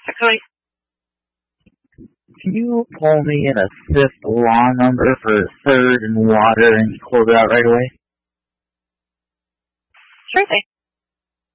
Actually, Can you pull me in a Swift law number for third and water and close it out right away? sure thing.